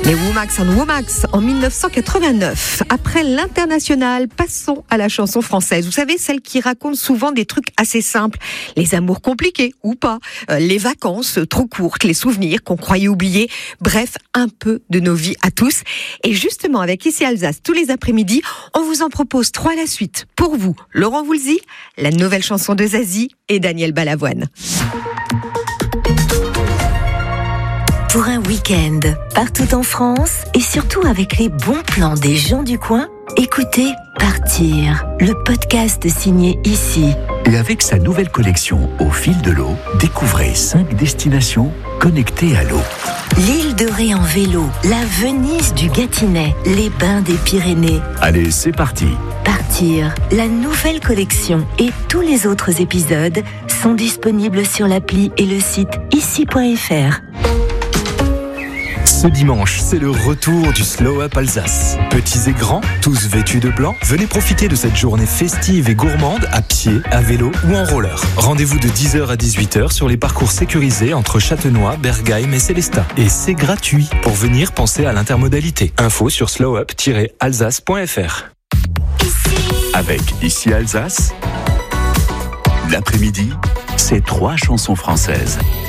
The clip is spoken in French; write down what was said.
Les Womax and Womax en 1989. Après l'international, passons à la chanson française. Vous savez, celle qui raconte souvent des trucs assez simples. Les amours compliqués ou pas, les vacances trop courtes, les souvenirs qu'on croyait oublier. Bref, un peu de nos vies à tous. Et justement, avec Ici Alsace, tous les après-midi, on vous en propose 3 à la suite. Pour vous, Laurent Voulzy, la nouvelle chanson de Zazie et Daniel Balavoine. Pour un week-end, partout en France et surtout avec les bons plans des gens du coin, écoutez Partir, le podcast signé Ici. Et avec sa nouvelle collection Au fil de l'eau, découvrez 5 destinations connectées à l'eau. L'île de Ré en vélo, la Venise du Gâtinais, les bains des Pyrénées. Allez, c'est parti. Partir, la nouvelle collection et tous les autres épisodes sont disponibles sur l'appli et le site ici.fr. Ce dimanche, c'est le retour du Slow Up Alsace. Petits et grands, tous vêtus de blanc, venez profiter de cette journée festive et gourmande à pied, à vélo ou en roller. Rendez-vous de 10h à 18h sur les parcours sécurisés entre Châtenois, Bergheim et Célestat. Et c'est gratuit. Pour venir, pensez à l'intermodalité. Info sur slowup-alsace.fr. Avec Ici Alsace, l'après-midi, c'est 3 chansons françaises.